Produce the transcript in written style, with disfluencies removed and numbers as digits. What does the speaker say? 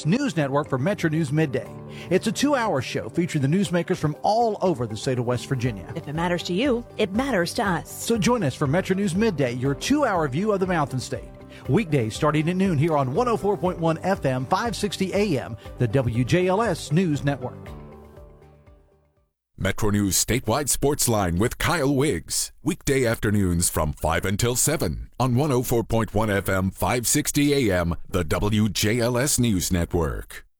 WJLS News Network for Metro News Midday. It's a 2-hour show featuring the newsmakers from all over the state of West Virginia. If it matters to you, it matters to us. So join us for Metro News Midday, your 2-hour view of the Mountain State. Weekdays starting at noon here on 104.1 FM, 560 AM, the WJLS News Network. Metro News Statewide Sports Line with Kyle Wiggs. Weekday afternoons from 5 until 7 on 104.1 FM, 560 AM, the WJLS News Network.